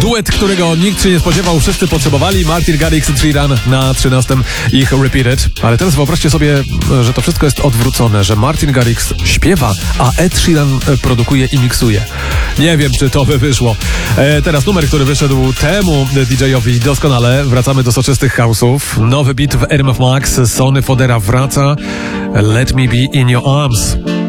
Duet, którego nikt się nie spodziewał, wszyscy potrzebowali. Martin Garrix i Ed Sheeran na 13. ich Repeated. Ale teraz wyobraźcie sobie, że to wszystko jest odwrócone, że Martin Garrix śpiewa, a Ed Sheeran produkuje i miksuje. Nie wiem, czy to by wyszło. Teraz numer, który wyszedł temu DJ-owi doskonale. Wracamy do soczystych house'ów. Nowy beat w RMF Max. Sonny Fodera wraca. Let me be in your arms.